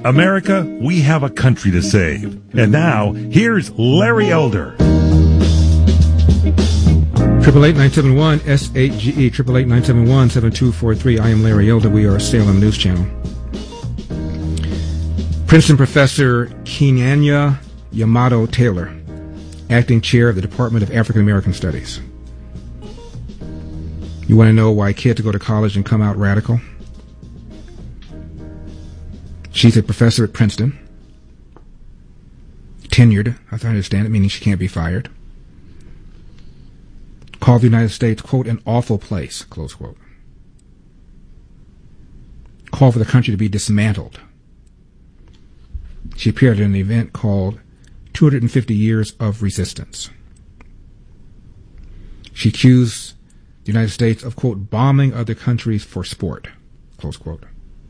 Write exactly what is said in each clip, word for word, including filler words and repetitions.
America, we have a country to save. And now, here's Larry Elder. Triple eight nine seven one S eight G E triple eight nine seven one seven two four three. I am Larry Elder. We are Salem News Channel. Princeton professor Kenyanya Yamato Taylor, acting chair of the Department of African American Studies. You want to know why kids go to college and come out radical? She's a professor at Princeton, tenured, as I understand it, meaning she can't be fired. Called the United States, quote, an awful place, close quote. Called for the country to be dismantled. She appeared at an event called two hundred fifty Years of Resistance. She accused the United States of, quote, bombing other countries for sport, close quote.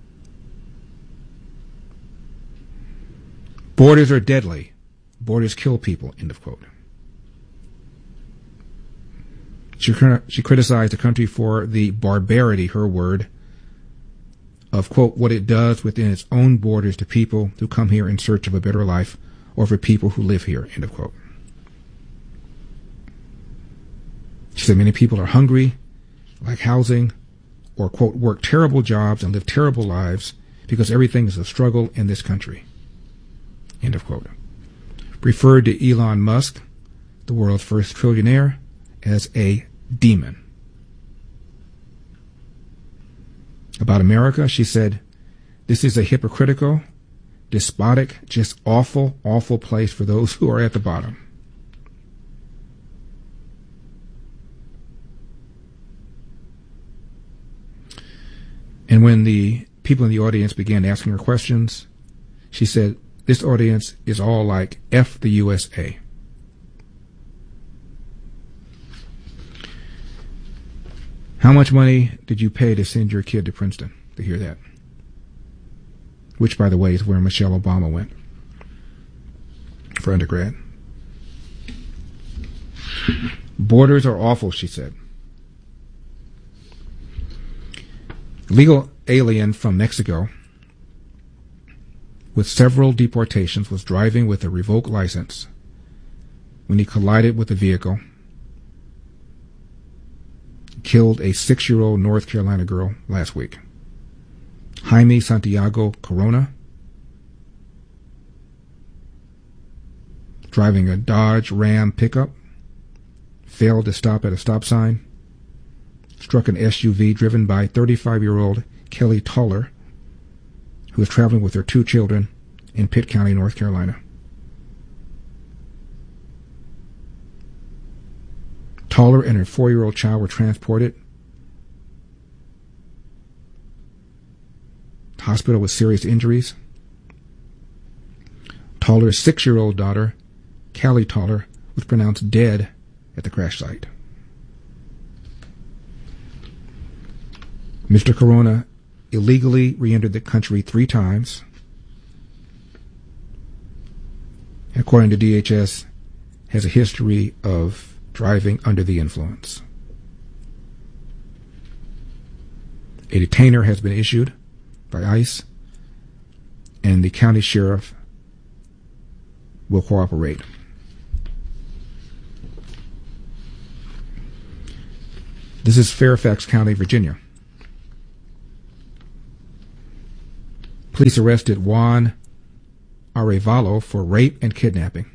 Borders are deadly. Borders kill people, end of quote. She, she criticized the country for the barbarity, her word, of, quote, what it does within its own borders to people who come here in search of a better life or for people who live here, end of quote. She said many people are hungry, lack housing, or, quote, work terrible jobs and live terrible lives because everything is a struggle in this country, end of quote. Referred to Elon Musk, the world's first trillionaire, as a demon. About America, she said, this is a hypocritical, despotic, just awful, awful place for those who are at the bottom. And when the people in the audience began asking her questions, she said, this audience is all like F the U S A. How much money did you pay to send your kid to Princeton to hear that? Which, by the way, is where Michelle Obama went for undergrad. Borders are awful, she said. Legal alien from Mexico with several deportations was driving with a revoked license when he collided with a vehicle, killed a six-year-old North Carolina girl last week. Jaime Santiago Corona, driving a Dodge Ram pickup, failed to stop at a stop sign, struck an S U V driven by thirty-five-year-old Kelly Toller, who was traveling with her two children in Pitt County, North Carolina. Toller and her four-year-old child were transported to hospital with serious injuries. Toller's six-year-old daughter, Callie Toller, was pronounced dead at the crash site. Mister Corona illegally re-entered the country three times. According to D H S, has a history of driving under the influence. A detainer has been issued by ICE, and the county sheriff will cooperate. This is Fairfax County, Virginia. Police arrested Juan Arevalo for rape and kidnapping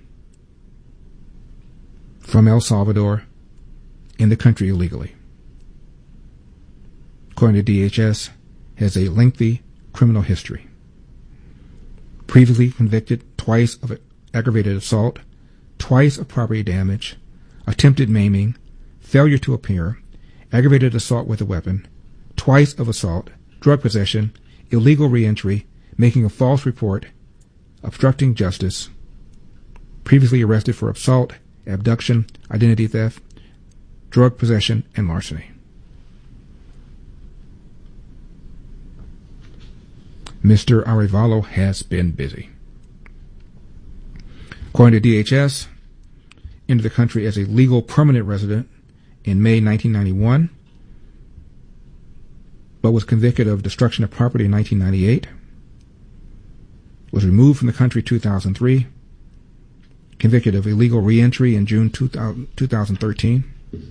from El Salvador in the country illegally. According to D H S, has a lengthy criminal history. Previously convicted twice of aggravated assault, twice of property damage, attempted maiming, failure to appear, aggravated assault with a weapon, twice of assault, drug possession, illegal reentry, making a false report, obstructing justice, previously arrested for assault, abduction, identity theft, drug possession, and larceny. Mister Arevalo has been busy. According to D H S, entered the country as a legal permanent resident in May nineteen ninety-one, but was convicted of destruction of property in nineteen ninety-eight. was removed from the country two thousand three, convicted of illegal reentry in June two thousand thirteen.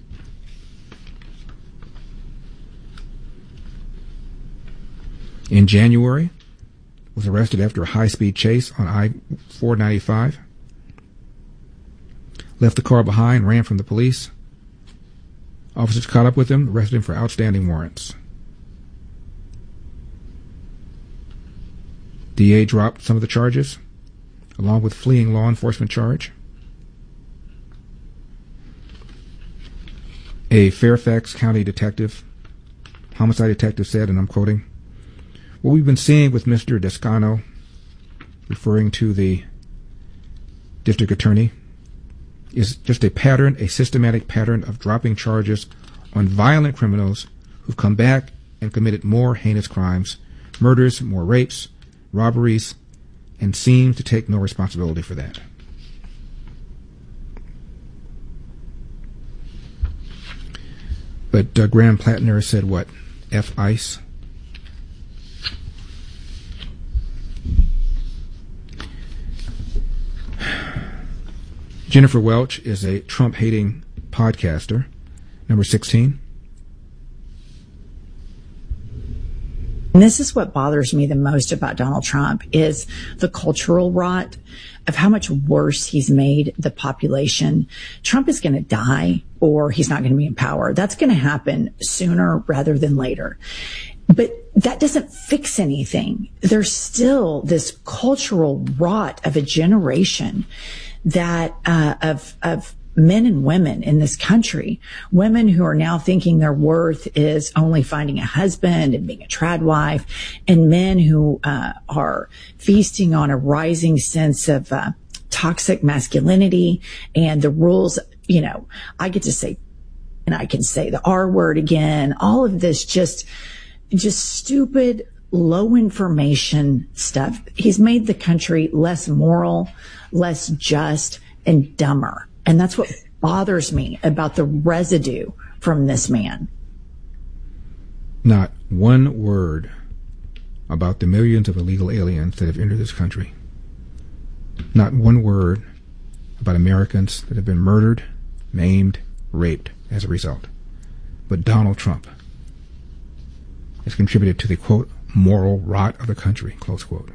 In January, was arrested after a high-speed chase on I four ninety-five. Left the car behind, ran from the police. Officers caught up with him, arrested him for outstanding warrants. D A dropped some of the charges, along with fleeing law enforcement charge. A Fairfax County detective, homicide detective, said, and I'm quoting, "What we've been seeing with Mister Descano," referring to the district attorney, "is just a pattern, a systematic pattern of dropping charges on violent criminals who've come back and committed more heinous crimes, murders, more rapes, robberies, and seem to take no responsibility for that." But uh, Graham Plattner said what? F ICE. Jennifer Welch is a Trump-hating podcaster. Number sixteen. And this is what bothers me the most about Donald Trump is the cultural rot of how much worse he's made the population. Trump is going to die or he's not going to be in power. That's going to happen sooner rather than later. But that doesn't fix anything. There's still this cultural rot of a generation that uh, of of men and women in this country, women who are now thinking their worth is only finding a husband and being a trad wife, and men who uh, are feasting on a rising sense of uh, toxic masculinity and the rules. You know, I get to say, and I can say the R word again. All of this just, just stupid, low information stuff. He's made the country less moral, less just, and dumber. And that's what bothers me about the residue from this man. Not one word about the millions of illegal aliens that have entered this country. Not one word about Americans that have been murdered, maimed, raped as a result. But Donald Trump has contributed to the, quote, moral rot of the country, close quote.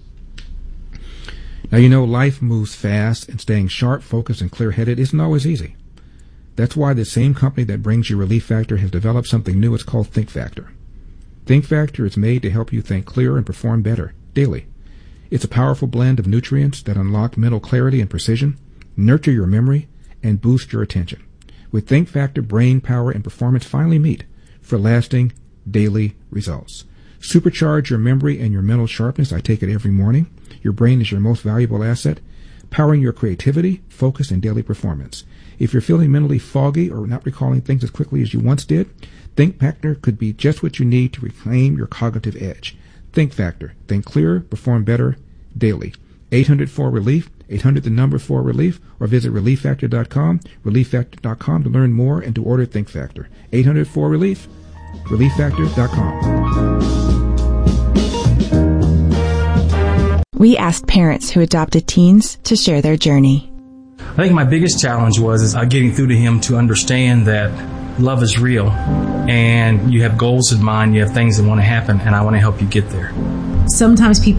Now, you know, life moves fast, and staying sharp, focused, and clear-headed isn't always easy. That's why the same company that brings you Relief Factor has developed something new. It's called Think Factor. Think Factor is made to help you think clearer and perform better daily. It's a powerful blend of nutrients that unlock mental clarity and precision, nurture your memory, and boost your attention. With Think Factor, brain power and performance finally meet for lasting daily results. Supercharge your memory and your mental sharpness. I take it every morning. Your brain is your most valuable asset, powering your creativity, focus, and daily performance. If you're feeling mentally foggy or not recalling things as quickly as you once did, Think Factor could be just what you need to reclaim your cognitive edge. Think Factor. Think clearer, perform better daily. eight hundred four relief, eight hundred the number four relief, or visit relief factor dot com, relief factor dot com to learn more and to order Think Factor. eight hundred four relief, relief factor dot com. We asked parents who adopted teens to share their journey. I think my biggest challenge was is, uh, getting through to him to understand that love is real and you have goals in mind, you have things that want to happen, and I want to help you get there. Sometimes people